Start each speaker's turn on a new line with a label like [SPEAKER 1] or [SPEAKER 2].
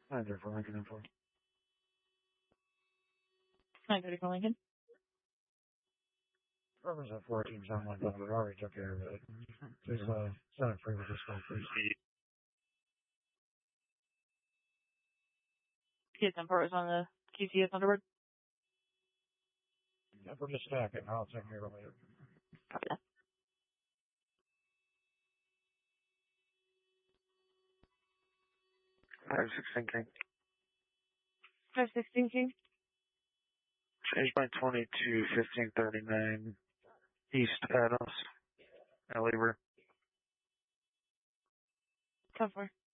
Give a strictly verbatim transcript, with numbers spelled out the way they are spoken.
[SPEAKER 1] Either for Lincoln and for.
[SPEAKER 2] nine thirty for Lincoln.
[SPEAKER 1] Whoever's at fourteen, something like that, we already took care of it. Just, uh, send it free with this call, please.
[SPEAKER 2] T S M port was on the Q C S Thunderbird.
[SPEAKER 1] Yeah, we're just stacking. I'll take care of it later.
[SPEAKER 2] Copy that.
[SPEAKER 1] five sixteen King.
[SPEAKER 2] five sixteen King.
[SPEAKER 1] Change my twenty to fifteen thirty-nine East Adams. Alley River.
[SPEAKER 2] Cover.